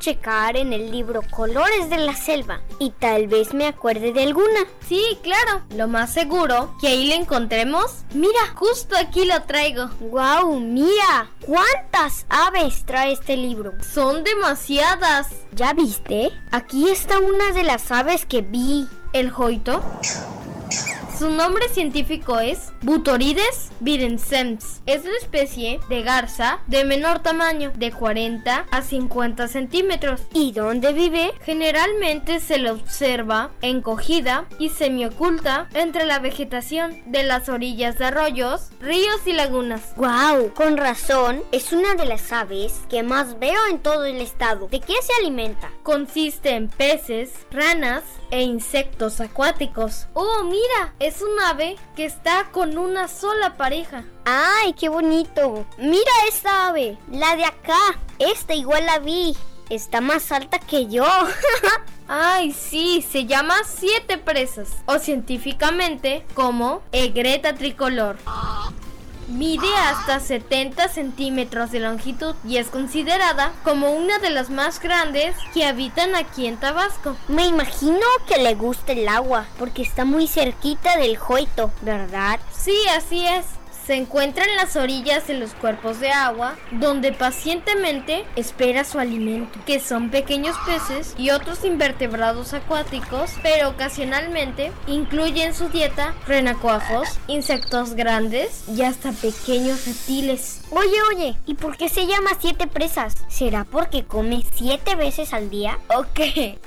checar en el libro Colores de la Selva y tal vez me acuerde de alguna. Sí, claro. Lo más seguro que ahí la encontremos. Mira, justo aquí lo traigo. ¡Guau! Mira, ¿cuántas aves trae este libro? Son demasiadas. ¿Ya viste? Aquí está una de las aves que vi. ¿El joito? Su nombre científico es Butorides virescens. Es la especie de garza de menor tamaño, de 40 a 50 centímetros. ¿Y dónde vive? Generalmente se la observa encogida y semioculta entre la vegetación de las orillas de arroyos, ríos y lagunas. ¡Guau! Con razón, es una de las aves que más veo en todo el estado. ¿De qué se alimenta? Consiste en peces, ranas e insectos acuáticos. ¡Oh, mira! Es un ave que está con una sola pareja. ¡Ay, qué bonito! ¡Mira esta ave! La de acá. Esta igual la vi. Está más alta que yo. ¡Ay, sí! Se llama 7 presas, o científicamente como Egretta tricolor. Mide hasta 70 centímetros de longitud y es considerada como una de las más grandes que habitan aquí en Tabasco. Me imagino que le gusta el agua, porque está muy cerquita del joito, ¿verdad? Sí, así es. Se encuentra en las orillas de los cuerpos de agua, donde pacientemente espera su alimento, que son pequeños peces y otros invertebrados acuáticos, pero ocasionalmente incluye en su dieta renacuajos, insectos grandes y hasta pequeños reptiles. Oye, ¿y por qué se llama 7 presas? ¿Será porque come 7 veces al día? ¿O qué?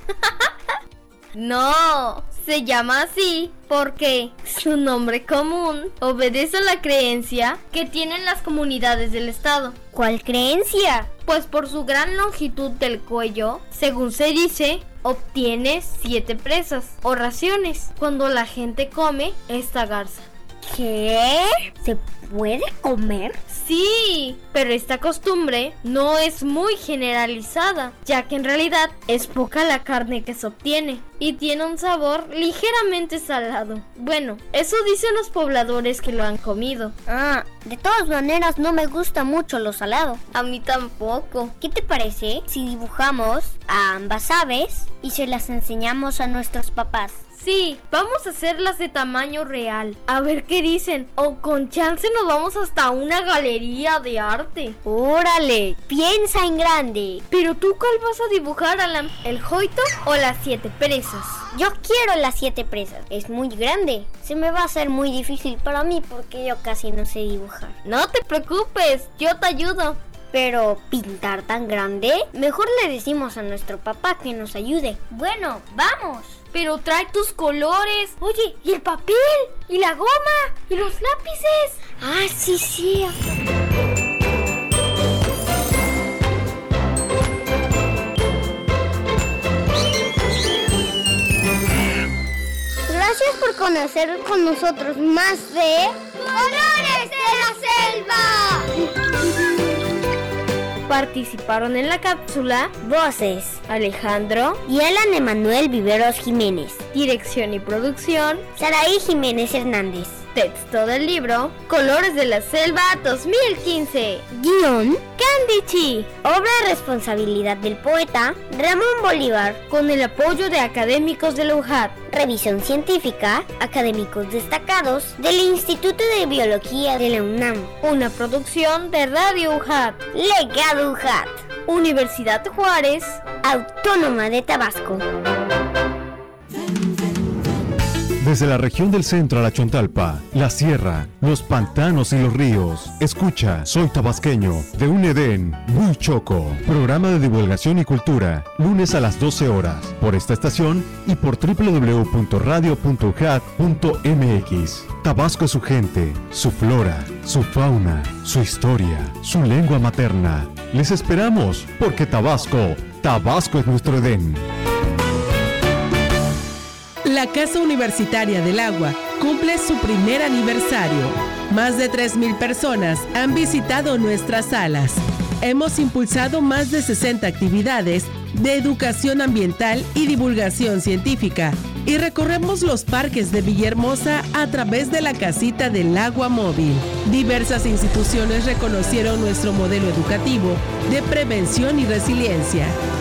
No, se llama así porque su nombre común obedece a la creencia que tienen las comunidades del estado. ¿Cuál creencia? Pues por su gran longitud del cuello, según se dice, obtiene 7 presas o raciones cuando la gente come esta garza. ¿Qué? ¿Se puede comer? Sí, pero esta costumbre no es muy generalizada, ya que en realidad es poca la carne que se obtiene y tiene un sabor ligeramente salado. Bueno, eso dicen los pobladores que lo han comido. De todas maneras no me gusta mucho lo salado. A mí tampoco. ¿Qué te parece si dibujamos a ambas aves y se las enseñamos a nuestros papás? Sí, vamos a hacerlas de tamaño real. A ver qué dicen. O con chance nos vamos hasta una galería de arte. ¡Órale! Piensa en grande. Pero tú, ¿cuál vas a dibujar, Alan? ¿El joito o las 7 presas? Yo quiero las 7 presas. Es muy grande. Se me va a hacer muy difícil para mí porque yo casi no sé dibujar. No te preocupes, yo te ayudo. Pero pintar tan grande, mejor le decimos a nuestro papá que nos ayude. Bueno, vamos. Pero trae tus colores. Oye, ¿y el papel? ¿Y la goma? ¿Y los lápices? Sí. Gracias por conocer con nosotros más de Colores de la Selva. Participaron en la cápsula voces Alejandro y Alan Emanuel Viveros Jiménez. Dirección y producción Saraí Jiménez Hernández. Texto del libro Colores de la Selva 2015. Guión Candichi. Obra de responsabilidad del poeta Ramón Bolívar, con el apoyo de académicos de la UJAT. Revisión científica, académicos destacados del Instituto de Biología de la UNAM. Una producción de Radio UJAT. Legado UJAT. Universidad Juárez Autónoma de Tabasco. Desde la región del centro a la Chontalpa, la sierra, los pantanos y los ríos. Escucha, soy tabasqueño, de un Edén muy choco. Programa de divulgación y cultura, lunes a las 12 horas, por esta estación y por www.radio.ujat.mx. Tabasco es su gente, su flora, su fauna, su historia, su lengua materna. Les esperamos, porque Tabasco es nuestro Edén. La Casa Universitaria del Agua cumple su primer aniversario. Más de 3,000 personas han visitado nuestras salas. Hemos impulsado más de 60 actividades de educación ambiental y divulgación científica y recorremos los parques de Villahermosa a través de la Casita del Agua Móvil. Diversas instituciones reconocieron nuestro modelo educativo de prevención y resiliencia.